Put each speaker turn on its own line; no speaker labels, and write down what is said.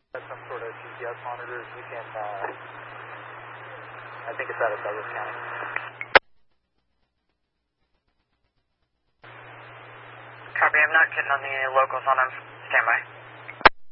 Some sort of GPS monitors. We can, I think it's out of Douglas County.
Copy, I'm not getting on the locals on them. Stand by.